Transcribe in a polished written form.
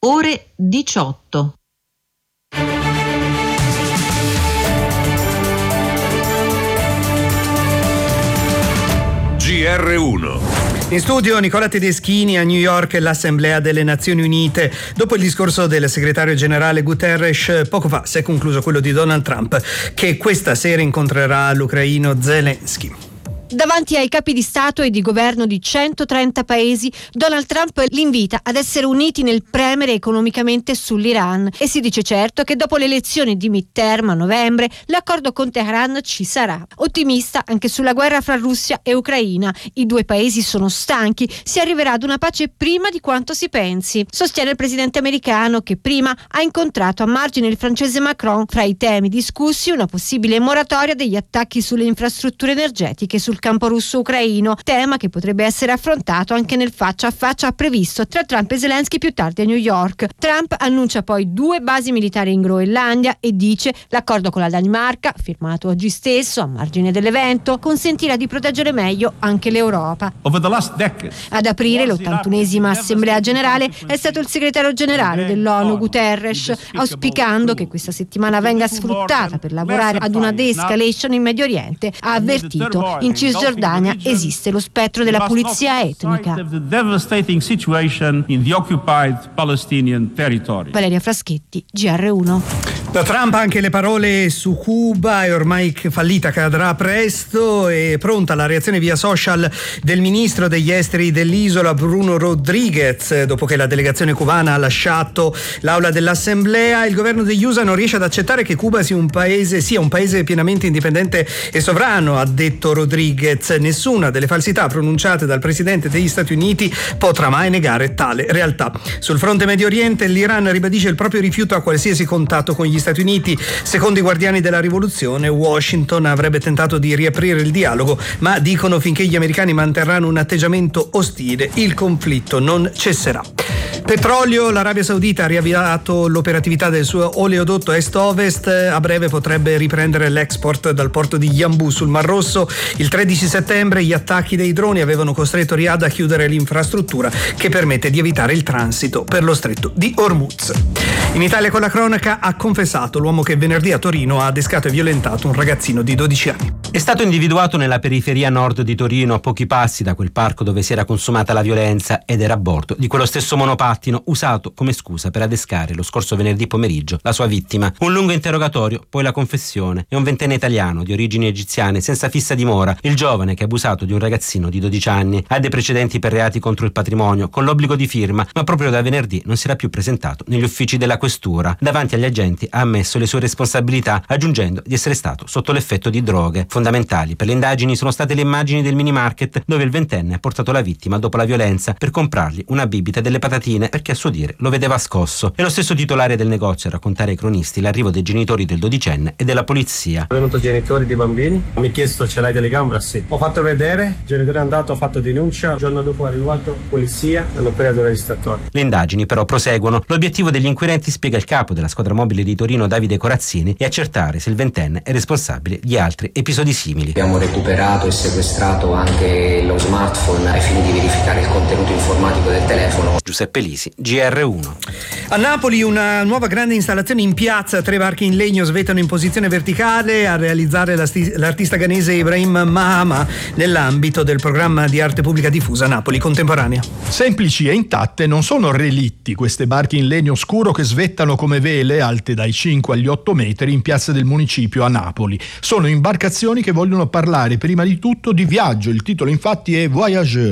ore 18. GR1. In studio Nicola Tedeschini, a New York l'Assemblea delle Nazioni Unite. Dopo il discorso del segretario generale Guterres, poco fa si è concluso quello di Donald Trump, che questa sera incontrerà l'ucraino Zelensky. Davanti ai capi di Stato e di governo di 130 paesi, Donald Trump li invita ad essere uniti nel premere economicamente sull'Iran e si dice certo che dopo le elezioni di midterm a novembre l'accordo con Teheran ci sarà. Ottimista anche sulla guerra fra Russia e Ucraina. I due paesi sono stanchi, si arriverà ad una pace prima di quanto si pensi, sostiene il presidente americano, che prima ha incontrato a margine il francese Macron. Fra i temi discussi una possibile moratoria degli attacchi sulle infrastrutture energetiche sul campo russo-ucraino, tema che potrebbe essere affrontato anche nel faccia a faccia previsto tra Trump e Zelensky più tardi a New York. Trump annuncia poi 2 basi militari in Groenlandia e dice l'accordo con la Danimarca, firmato oggi stesso a margine dell'evento, consentirà di proteggere meglio anche l'Europa. Ad aprire l'81esima Assemblea Generale è stato il segretario generale dell'ONU Guterres, auspicando che questa settimana venga sfruttata per lavorare ad una de-escalation in Medio Oriente. Ha avvertito: in Cisgiordania esiste lo spettro della pulizia etnica. Valeria Fraschetti, GR1. Da Trump anche le parole su Cuba, è ormai fallita, cadrà presto. È pronta la reazione via social del ministro degli esteri dell'isola Bruno Rodriguez dopo che la delegazione cubana ha lasciato l'aula dell'Assemblea. Il governo degli USA non riesce ad accettare che Cuba sia un paese pienamente indipendente e sovrano, ha detto Rodriguez. Nessuna delle falsità pronunciate dal presidente degli Stati Uniti potrà mai negare tale realtà. Sul fronte Medio Oriente, l'Iran ribadisce il proprio rifiuto a qualsiasi contatto con gli Stati Uniti. Secondo i guardiani della rivoluzione, Washington avrebbe tentato di riaprire il dialogo, ma dicono finché gli americani manterranno un atteggiamento ostile, il conflitto non cesserà. Petrolio, l'Arabia Saudita ha riavviato l'operatività del suo oleodotto est-ovest, a breve potrebbe riprendere l'export dal porto di Yanbu sul Mar Rosso. Il 13 settembre gli attacchi dei droni avevano costretto Riyadh a chiudere l'infrastruttura che permette di evitare il transito per lo stretto di Hormuz. In Italia con la cronaca ha confessato l'uomo che venerdì a Torino ha adescato e violentato un ragazzino di 12 anni. È stato individuato nella periferia nord di Torino, a pochi passi da quel parco dove si era consumata la violenza, ed era a bordo di quello stesso monopattino usato come scusa per adescare lo scorso venerdì pomeriggio la sua vittima. Un lungo interrogatorio, poi la confessione. È un ventenne italiano di origini egiziane senza fissa dimora, il giovane che ha abusato di un ragazzino di 12 anni. Ha dei precedenti per reati contro il patrimonio, con l'obbligo di firma, ma proprio da venerdì non si era più presentato negli uffici della questura. Davanti agli agenti ha ammesso le sue responsabilità, aggiungendo di essere stato sotto l'effetto di droghe. Fondamentali per le indagini sono state le immagini del mini market dove il ventenne ha portato la vittima dopo la violenza per comprargli una bibita e delle patatine perché a suo dire lo vedeva scosso. È lo stesso titolare del negozio a raccontare ai cronisti l'arrivo dei genitori del dodicenne e della polizia. Sono venuto i genitori dei bambini, mi ha chiesto ce l'hai telecamera? Sì. Ho fatto vedere, il genitore è andato, ho fatto denuncia, il giorno dopo è arrivato polizia, hanno preso il registratore. Le indagini però proseguono. L'obiettivo degli inquirenti, spiega il capo della squadra mobile di Torino Davide Corazzini, è accertare se il ventenne è responsabile di altri episodi simili. Abbiamo recuperato e sequestrato anche lo smartphone ai fini di verificare il contenuto informatico del telefono. Giuseppe Lisi, GR1. A Napoli una nuova grande installazione in piazza, 3 barche in legno svettano in posizione verticale a realizzare l'artista ghanese Ibrahim Mahama nell'ambito del programma di arte pubblica diffusa Napoli Contemporanea. Semplici e intatte non sono relitti queste barche in legno scuro che svettano come vele alte dai 5 agli 8 metri in piazza del municipio a Napoli. Sono imbarcazioni che vogliono parlare prima di tutto di viaggio, il titolo infatti è Voyageur.